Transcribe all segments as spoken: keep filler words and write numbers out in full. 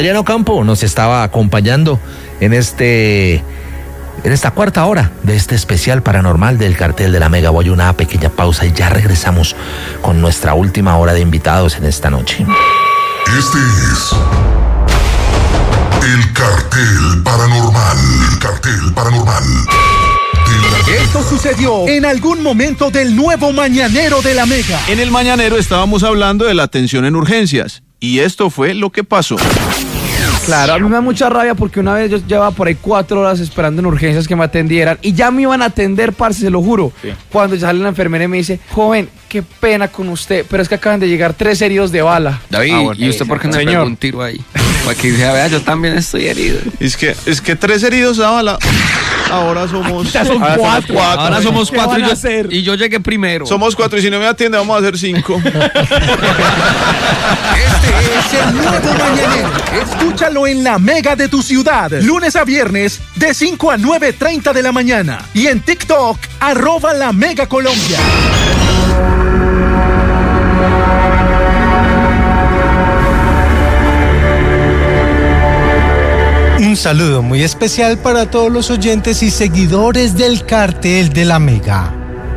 Adriano Campo nos estaba acompañando en este, en esta cuarta hora de este especial paranormal del Cartel de la Mega. Voy a una pequeña pausa y ya regresamos con nuestra última hora de invitados en esta noche. Este es el Cartel Paranormal. El Cartel Paranormal. Esto sucedió en algún momento del nuevo mañanero de la Mega. En el mañanero estábamos hablando de la atención en urgencias y esto fue lo que pasó. Claro, a mí me da mucha rabia porque una vez yo llevaba por ahí cuatro horas esperando en urgencias que me atendieran y ya me iban a atender, parce, se lo juro. Sí. Cuando ya sale la enfermera y me dice, joven, qué pena con usted, pero es que acaban de llegar tres heridos de bala. David, ah, bueno, ¿y usted por qué no me pegó un tiro ahí? Para que diga, vea, yo también estoy herido. Es que, es que tres heridos de bala. Ahora somos... Ya son ahora cuatro. Somos cuatro. Ahora somos cuatro y yo, y yo llegué primero. Somos cuatro y si no me atiende vamos a hacer cinco. Este es el nuevo mañanero. Escúchalo en la Mega de tu ciudad. Lunes a viernes de cinco a nueve treinta de la mañana. Y en TikTok, arroba la Mega Colombia. Un saludo muy especial para todos los oyentes y seguidores del Cartel de la Mega.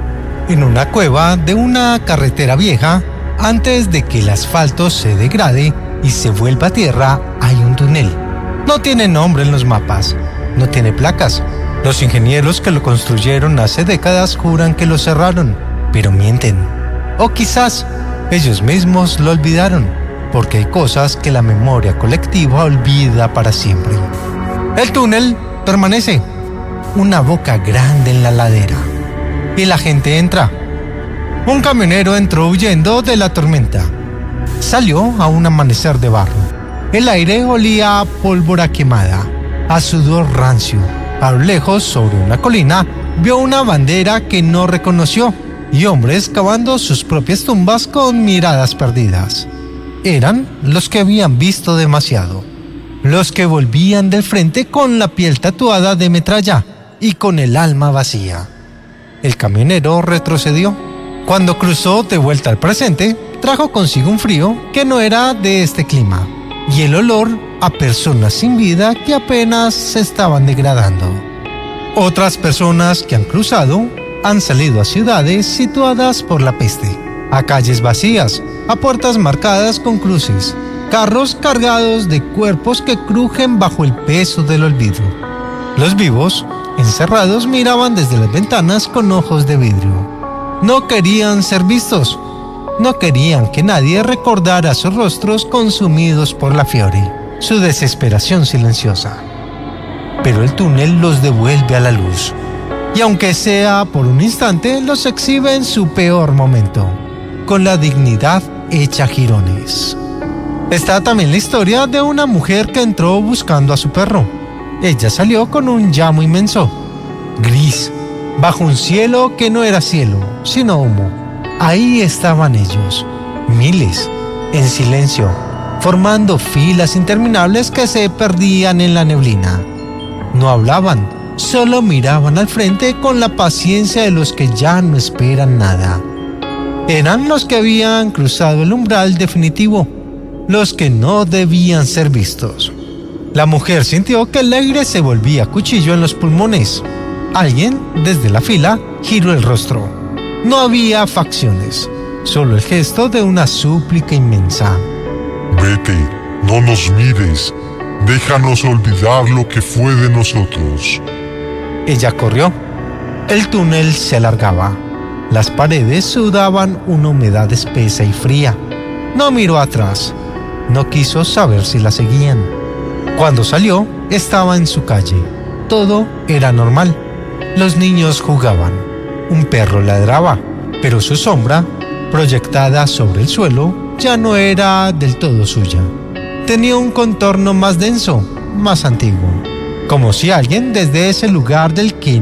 En una cueva de una carretera vieja, antes de que el asfalto se degrade y se vuelva tierra, hay un túnel. No tiene nombre en los mapas, no tiene placas. Los ingenieros que lo construyeron hace décadas juran que lo cerraron, pero mienten. O quizás ellos mismos lo olvidaron, porque hay cosas que la memoria colectiva olvida para siempre. El túnel permanece, una boca grande en la ladera, y la gente entra. Un camionero entró huyendo de la tormenta. Salió a un amanecer de barro. El aire olía a pólvora quemada, a sudor rancio. A lo lejos, sobre una colina, vio una bandera que no reconoció y hombres cavando sus propias tumbas con miradas perdidas. Eran los que habían visto demasiado, los que volvían del frente con la piel tatuada de metralla y con el alma vacía. El camionero retrocedió. Cuando cruzó de vuelta al presente, trajo consigo un frío que no era de este clima y el olor a personas sin vida que apenas se estaban degradando. Otras personas que han cruzado han salido a ciudades situadas por la peste, a calles vacías, a puertas marcadas con cruces, carros cargados de cuerpos que crujen bajo el peso del olvido. Los vivos, encerrados, miraban desde las ventanas con ojos de vidrio. No querían ser vistos, no querían que nadie recordara sus rostros consumidos por la fiebre, su desesperación silenciosa. Pero el túnel los devuelve a la luz, y aunque sea por un instante, los exhibe en su peor momento, con la dignidad hecha jirones. Está también la historia de una mujer que entró buscando a su perro. Ella salió con un llamo inmenso, gris, bajo un cielo que no era cielo, sino humo. Ahí estaban ellos, miles, en silencio, formando filas interminables que se perdían en la neblina. No hablaban, solo miraban al frente con la paciencia de los que ya no esperan nada. Eran los que habían cruzado el umbral definitivo, los que no debían ser vistos. La mujer sintió que el aire se volvía cuchillo en los pulmones. Alguien, desde la fila, giró el rostro. No había facciones, solo el gesto de una súplica inmensa. Vete, no nos mires, déjanos olvidar lo que fue de nosotros. Ella corrió. El túnel se alargaba. Las paredes sudaban una humedad espesa y fría. No miró atrás. No quiso saber si la seguían. Cuando salió, estaba en su calle. Todo era normal. Los niños jugaban. Un perro ladraba, pero su sombra, proyectada sobre el suelo, ya no era del todo suya. Tenía un contorno más denso, más antiguo, como si alguien desde ese lugar del que